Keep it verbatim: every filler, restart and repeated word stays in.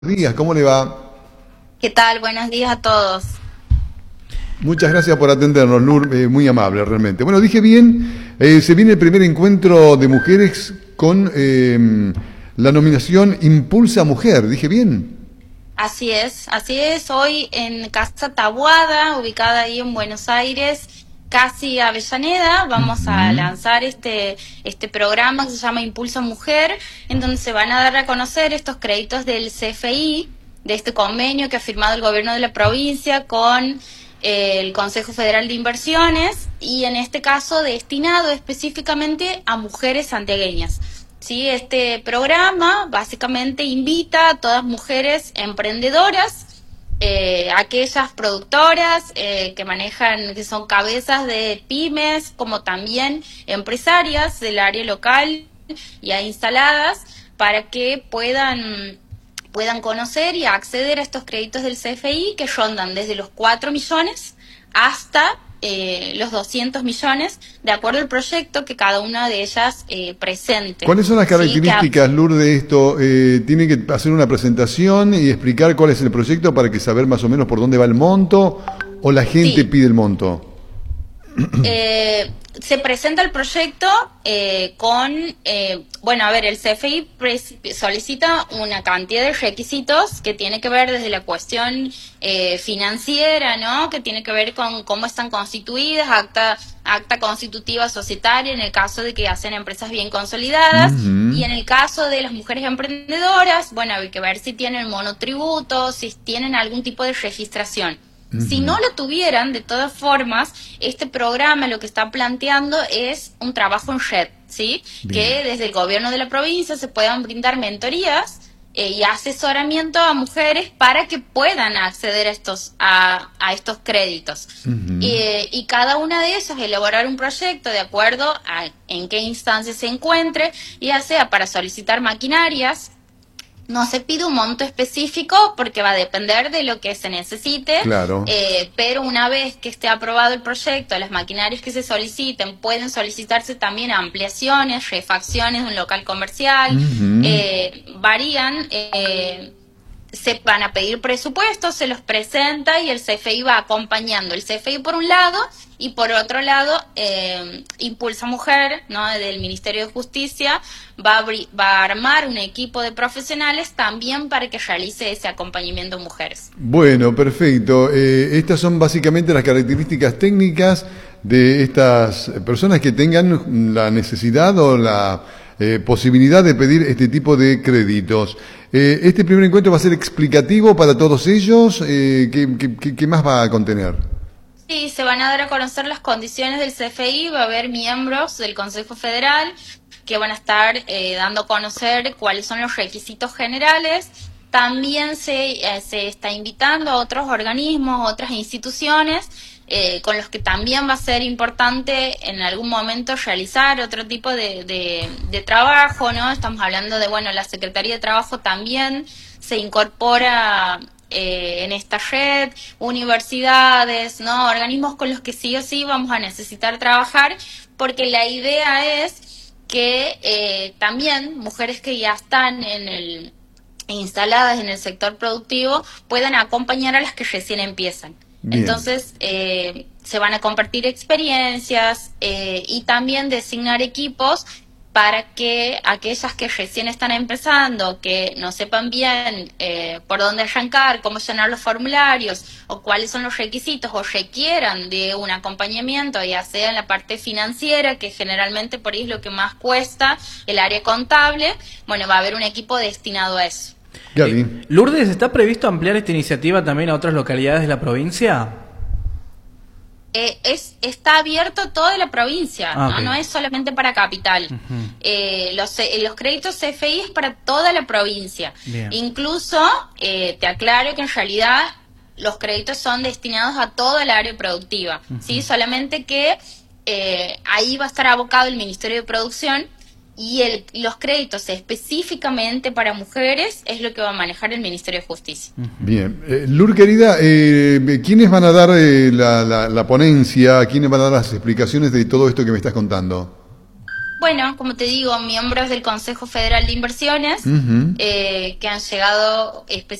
Buenos días, ¿cómo le va? ¿Qué tal? Buenos días a todos. Muchas gracias por atendernos, Nur, eh, muy amable realmente. Bueno, dije bien, eh, se viene el primer encuentro de mujeres con eh, la nominación Impulsa Mujer, ¿dije bien? Así es, así es. Hoy en Casa Taboada, ubicada ahí en Buenos Aires, casi Avellaneda, vamos a Ujú. lanzar este, este programa que se llama Impulsa Mujer, en donde se van a dar a conocer estos créditos del C F I, de este convenio que ha firmado el gobierno de la provincia con eh, el Consejo Federal de Inversiones, y en este caso destinado específicamente a mujeres santiagueñas. Sí, este programa básicamente invita a todas mujeres emprendedoras, eh, aquellas productoras eh, que manejan, que son cabezas de pymes, como también empresarias del área local ya instaladas, para que puedan puedan conocer y acceder a estos créditos del C F I, que rondan desde los cuatro millones hasta eh, los doscientos millones, de acuerdo al proyecto que cada una de ellas eh, presente. ¿Cuáles son las ¿Sí? Que a- características, Lourdes, de esto? Eh, ¿tiene que hacer una presentación y explicar cuál es el proyecto para que saber más o menos por dónde va el monto o la gente sí, pide el monto? Eh, se presenta el proyecto eh, con, eh, bueno, a ver, el C F I pres- solicita una cantidad de requisitos que tiene que ver desde la cuestión eh, financiera, ¿no? Que tiene que ver con cómo están constituidas, acta, acta constitutiva societaria en el caso de que hacen empresas bien consolidadas, y Ujú. en el caso de las mujeres emprendedoras, bueno, hay que ver si tienen monotributo, si tienen algún tipo de registración. Si Ujú. no lo tuvieran, de todas formas, este programa lo que está planteando es un trabajo en red, ¿sí? Bien. Que desde el gobierno de la provincia se puedan brindar mentorías eh, y asesoramiento a mujeres para que puedan acceder a estos, a, a estos créditos. Ujú. Eh, y cada una de esas elaborar un proyecto de acuerdo a en qué instancia se encuentre, ya sea para solicitar maquinarias. No se pide un monto específico porque va a depender de lo que se necesite, Claro. eh, pero una vez que esté aprobado el proyecto, las maquinarias que se soliciten, pueden solicitarse también ampliaciones, refacciones de un local comercial, Ujú. eh, varían. Eh, se van a pedir presupuestos, se los presenta y el C F I va acompañando. El C F I por un lado, y por otro lado, eh, Impulsa Mujer, ¿no? Del Ministerio de Justicia, va a, abri- va a armar un equipo de profesionales también para que realice ese acompañamiento a mujeres. Bueno, perfecto. Eh, estas son básicamente las características técnicas de estas personas que tengan la necesidad o la eh, posibilidad de pedir este tipo de créditos. Eh, este primer encuentro va a ser explicativo para todos ellos. Eh, ¿qué, qué- qué- qué más va a contener? Sí, se van a dar a conocer las condiciones del C F I, va a haber miembros del Consejo Federal que van a estar eh, dando a conocer cuáles son los requisitos generales. También se, eh, se está invitando a otros organismos, otras instituciones, eh, con los que también va a ser importante en algún momento realizar otro tipo de, de, de trabajo, ¿no? Estamos hablando de, bueno, la Secretaría de Trabajo también se incorpora eh, en esta red, universidades, ¿no? Organismos con los que sí o sí vamos a necesitar trabajar, porque la idea es que eh, también mujeres que ya están en el instaladas en el sector productivo puedan acompañar a las que recién empiezan. Bien. Entonces, eh, se van a compartir experiencias eh, y también designar equipos para que aquellas que recién están empezando, que no sepan bien eh, por dónde arrancar, cómo llenar los formularios o cuáles son los requisitos, o requieran de un acompañamiento, ya sea en la parte financiera, que generalmente por ahí es lo que más cuesta, el área contable, bueno, va a haber un equipo destinado a eso. Gaby. Eh, Lourdes, ¿está previsto ampliar esta iniciativa también a otras localidades de la provincia? Eh, es está abierto toda la provincia, Ah, ¿no? ok. No es solamente para capital. Ujú. Eh, los, eh, los créditos C F I es para toda la provincia. Bien. Incluso, eh, te aclaro que en realidad los créditos son destinados a toda el área productiva, ¿sí? Solamente que eh, ahí va a estar abocado el Ministerio de Producción, y el, los créditos específicamente para mujeres es lo que va a manejar el Ministerio de Justicia. Bien. Eh, Lur, querida, eh, ¿quiénes van a dar eh, la, la- la ponencia? ¿Quiénes van a dar las explicaciones de todo esto que me estás contando? bueno, como te digo, miembros del Consejo Federal de Inversiones, Ujú. eh, que han llegado